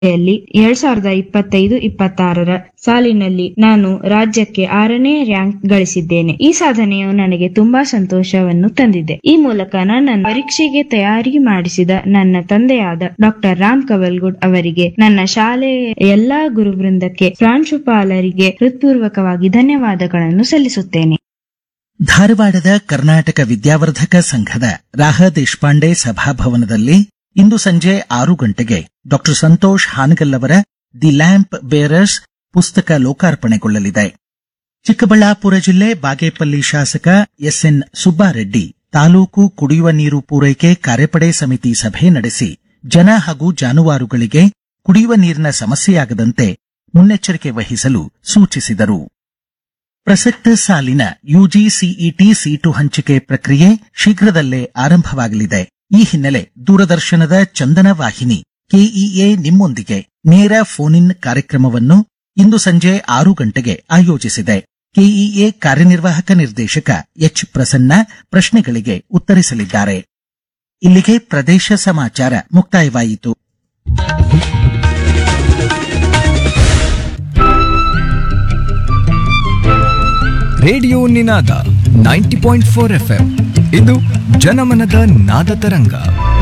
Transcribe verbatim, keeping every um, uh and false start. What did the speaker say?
ಯಲ್ಲಿ ಎರಡ್ ಸಾವಿರದ ಇಪ್ಪತ್ತೈದು ಇಪ್ಪತ್ತಾರರ ಸಾಲಿನಲ್ಲಿ ನಾನು ರಾಜ್ಯಕ್ಕೆ ಆರನೇ ರ್ಯಾಂಕ್ ಗಳಿಸಿದ್ದೇನೆ. ಈ ಸಾಧನೆಯು ನನಗೆ ತುಂಬಾ ಸಂತೋಷವನ್ನು ತಂದಿದೆ. ಈ ಮೂಲಕ ನನ್ನ ಪರೀಕ್ಷೆಗೆ ತಯಾರಿ ಮಾಡಿಸಿದ ನನ್ನ ತಂದೆಯಾದ ಡಾಕ್ಟರ್ ರಾಮ್ ಕವಲ್ಗುಡ್ ಅವರಿಗೆ, ನನ್ನ ಶಾಲೆಯ ಎಲ್ಲಾ ಗುರುವೃಂದಕ್ಕೆ, ಪ್ರಾಂಶುಪಾಲರಿಗೆ ಹೃತ್ಪೂರ್ವಕವಾಗಿ ಧನ್ಯವಾದಗಳನ್ನು ಸಲ್ಲಿಸುತ್ತೇನೆ. ಧಾರವಾಡದ ಕರ್ನಾಟಕ ವಿದ್ಯಾವರ್ಧಕ ಸಂಘದ ರಾಹ ದೇಶಪಾಂಡೆ ಸಭಾಭವನದಲ್ಲಿ ಇಂದು ಸಂಜೆ ಆರು ಗಂಟೆಗೆ ಡಾಕ್ಟರ್ ಸಂತೋಷ್ ಹಾನಗಲ್ ಅವರ ದಿ ಲ್ಯಾಂಪ್ ಬೇರರ್ಸ್ ಪುಸ್ತಕ ಲೋಕಾರ್ಪಣೆಗೊಳ್ಳಲಿದೆ. ಚಿಕ್ಕಬಳ್ಳಾಪುರ ಜಿಲ್ಲೆ ಬಾಗೇಪಲ್ಲಿ ಶಾಸಕ ಎಸ್ಎನ್ ಸುಬ್ಬಾರೆಡ್ಡಿ ತಾಲೂಕು ಕುಡಿಯುವ ನೀರು ಪೂರೈಕೆ ಕಾರ್ಯಪಡೆ ಸಮಿತಿ ಸಭೆ ನಡೆಸಿ ಜನ ಹಾಗೂ ಜಾನುವಾರುಗಳಿಗೆ ಕುಡಿಯುವ ನೀರಿನ ಸಮಸ್ಯೆಯಾಗದಂತೆ ಮುನ್ನೆಚ್ಚರಿಕೆ ವಹಿಸಲು ಸೂಚಿಸಿದರು. ಪ್ರಸಕ್ತ ಸಾಲಿನ ಯುಜಿ ಸಿಇಟಿ ಸೀಟು ಹಂಚಿಕೆ ಪ್ರಕ್ರಿಯೆ ಶೀಘ್ರದಲ್ಲೇ ಆರಂಭವಾಗಲಿದೆ. ಈ ಹಿನ್ನೆಲೆ ದೂರದರ್ಶನದ ಚಂದನ ವಾಹಿನಿ ಕೆಇಎ ನಿಮ್ಮೊಂದಿಗೆ ನೇರ ಫೋನ್ ಇನ್ ಕಾರ್ಯಕ್ರಮವನ್ನು ಇಂದು ಸಂಜೆ ಆರು ಗಂಟೆಗೆ ಆಯೋಜಿಸಿದೆ. ಕೆಇಎ ಕಾರ್ಯನಿರ್ವಾಹಕ ನಿರ್ದೇಶಕ ಎಚ್ ಪ್ರಸನ್ನ ಪ್ರಶ್ನೆಗಳಿಗೆ ಉತ್ತರಿಸಲಿದ್ದಾರೆ. ಇಲ್ಲಿಗೆ ಪ್ರದೇಶ ಸಮಾಚಾರ ಮುಕ್ತಾಯವಾಯಿತು. ರೇಡಿಯೋ ನಿನಾದ ನೈಂಟಿ ಪಾಯಿಂಟ್ ಫೋರ್ ಎಫ್ಎಂ ಇದು ಜನಮನದ ನಾದ ತರಂಗ.